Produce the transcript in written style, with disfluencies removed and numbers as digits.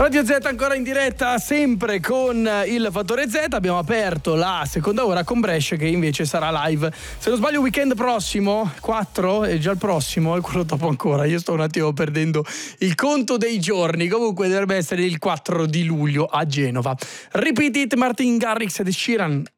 Radio Z ancora in diretta, sempre con il Fattore Z. Abbiamo aperto la seconda ora con Brescia, che invece sarà live, se non sbaglio, weekend prossimo, 4, è già il prossimo, e quello dopo ancora. Io sto un attimo perdendo il conto dei giorni. Comunque dovrebbe essere il 4 di luglio a Genova. Repeat It, Martin Garrix ed Sheeran.